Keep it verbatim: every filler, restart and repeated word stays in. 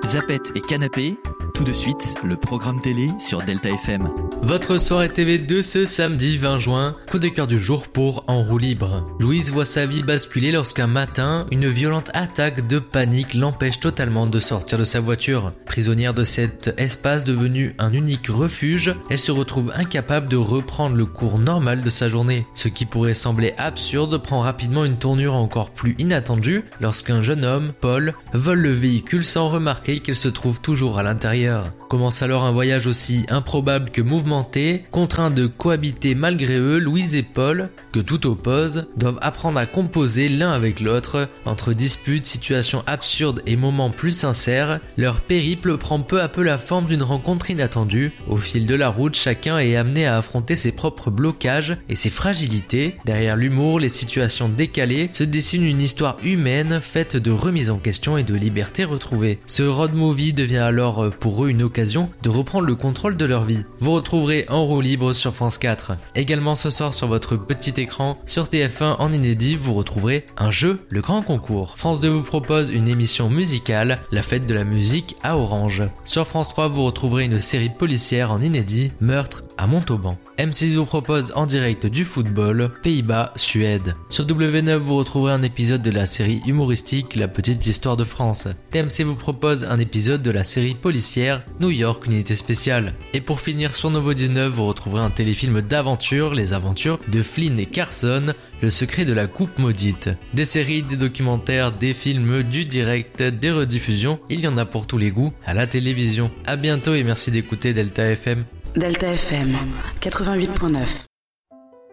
Zapette et Canapé, tout de suite, le programme télé sur Delta F M. Votre soirée T V de ce samedi vingt juin, coup de cœur du jour pour En roue libre. Louise voit sa vie basculer lorsqu'un matin, une violente attaque de panique l'empêche totalement de sortir de sa voiture. Prisonnière de cet espace devenu un unique refuge, elle se retrouve incapable de reprendre le cours normal de sa journée. Ce qui pourrait sembler absurde prend rapidement une tournure encore plus inattendue lorsqu'un jeune homme, Paul, vole le véhicule sans remarquer qu'elle se trouve toujours à l'intérieur. Commence alors un voyage aussi improbable que mouvementé. Contraints de cohabiter malgré eux, Louise et Paul, que tout oppose, doivent apprendre à composer l'un avec l'autre. Entre disputes, situations absurdes et moments plus sincères, leur périple prend peu à peu la forme d'une rencontre inattendue. Au fil de la route, chacun est amené à affronter ses propres blocages et ses fragilités. Derrière l'humour, les situations décalées, se dessine une histoire humaine faite de remise en question et de liberté retrouvée. Ce road movie devient alors pour eux une occasion de reprendre le contrôle de leur vie. Vous retrouverez En roue libre sur France quatre. Également ce soir sur votre petit écran, sur T F un en inédit, vous retrouverez un jeu, le grand concours. France deux vous propose une émission musicale, la fête de la musique à Orange. Sur France trois, vous retrouverez une série policière en inédit, Meurtre à Montauban. M six vous propose en direct du football, Pays-Bas, Suède. Sur W neuf, vous retrouverez un épisode de la série humoristique La Petite Histoire de France. T M C vous propose un épisode de la série policière New York Unité Spéciale. Et pour finir, sur Novo dix-neuf, vous retrouverez un téléfilm d'aventure, Les Aventures de Flynn et Carson, Le secret de la coupe maudite. Des séries, des documentaires, des films, du direct, des rediffusions, il y en a pour tous les goûts à la télévision. À bientôt et merci d'écouter Delta F M. Delta F M quatre-vingt-huit virgule neuf.